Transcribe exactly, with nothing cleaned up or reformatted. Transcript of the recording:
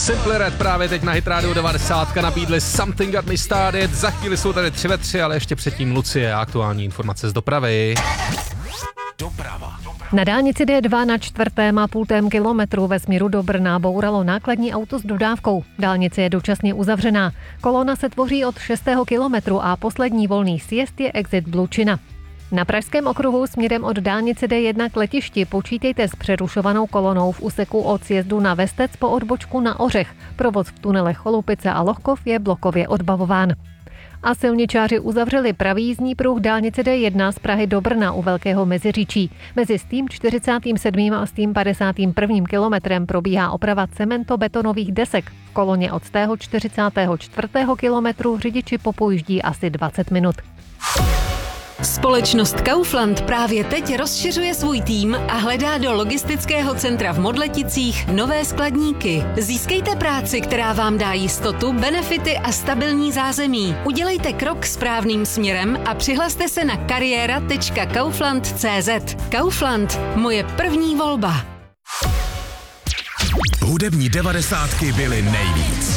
Simply Red právě teď na Hit Radio devadesát nabídli Something Got Me Started. Za chvíli jsou tady tři ve tři, ale ještě předtím Lucie a aktuální informace z dopravy. Doprava. Na dálnici D dva na čtvrtém a půltém kilometru ve směru do Brna bouralo nákladní auto s dodávkou. Dálnice je dočasně uzavřená. Kolona se tvoří od šestého kilometru a poslední volný sjezd je exit Blučina. Na pražském okruhu směrem od dálnice D jedna k letišti počítejte s přerušovanou kolonou v úseku od sjezdu na Vestec po odbočku na Ořech. Provoz v tunelech Cholupice a Lohkov je blokově odbavován. A silničáři uzavřeli pravý jízdní pruh dálnice D jedna z Prahy do Brna u Velkého Meziříčí. Mezi s tím čtyřicátým sedmým a s tím padesátým prvním kilometrem probíhá oprava cementobetonových desek. V koloně od tého čtyřicátého čtvrtého kilometru řidiči popojíždí asi dvacet minut. Společnost Kaufland právě teď rozšiřuje svůj tým a hledá do logistického centra v Modleticích nové skladníky. Získejte práci, která vám dá jistotu, benefity a stabilní zázemí. Udělejte krok správným směrem a přihlaste se na kariéra tečka kaufland tečka cé zet. Kaufland, moje první volba. Hudební devadesátky byly nejvíc.